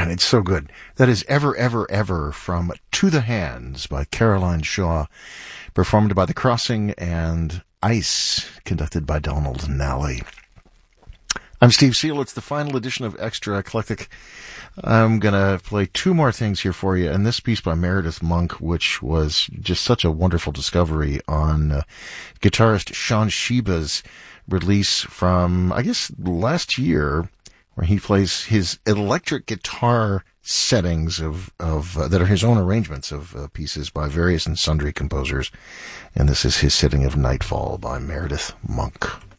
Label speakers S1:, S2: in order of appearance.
S1: man, it's so good. That is Ever, Ever, Ever from To the Hands by Caroline Shaw, performed by The Crossing, and Ice, conducted by Donald Nally. I'm Steve Seal. It's the final edition of Extra Eclectic. I'm going to play two more things here for you, and this piece by Meredith Monk, which was just such a wonderful discovery on guitarist Sean Sheba's release from, I guess, last year, where he plays his electric guitar settings of that are his own arrangements of pieces by various and sundry composers. And this is his setting of Nightfall by Meredith Monk.